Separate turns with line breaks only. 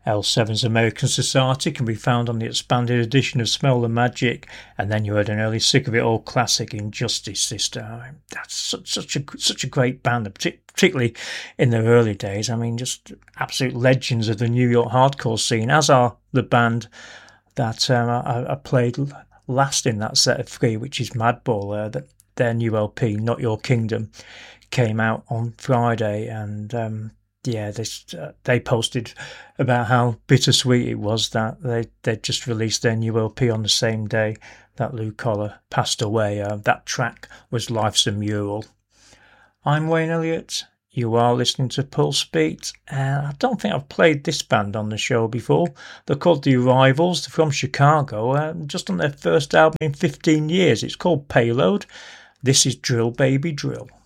L7's American Society can be found on the expanded edition of Smell the Magic, and then you heard an early Sick of It All classic, Injustice Sister. I mean, that's such a great band, particularly in their early days. I mean, just absolute legends of the New York hardcore scene, as are the band that I played last in that set of three, which is Madball. That their new LP, Not Your Kingdom, came out on Friday, and they posted about how bittersweet it was that they just released their new LP on the same day that Lou Collar passed away. That track was Life's a Mural. I'm Wayne Elliott. You are listening to Pulse Beat. I don't think I've played this band on the show before. They're called The Arrivals. They're from Chicago, just on their first album in 15 years. It's called Payload. This is Drill Baby Drill.